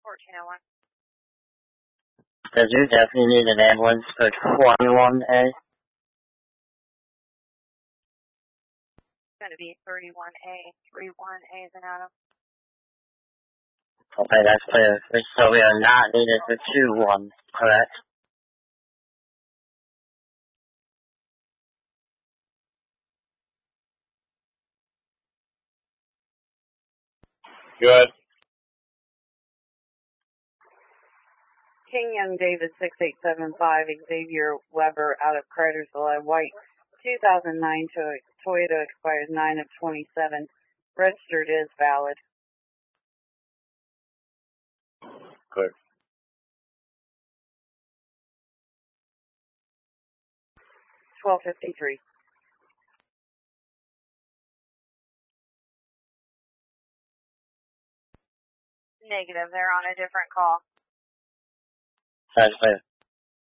1401. Does you definitely need an ambulance for 21A? It's going to be 31A. 31A is an Adam. Okay, that's clear. So we are not needed for 2-1, correct? Good. King Young Davis 6875, Xavier Weber out of Cartersville, white 2009 Toyota, expires 9 of 27. Registered is valid. Clear. 1253. Negative, they're on a different call. That's clear.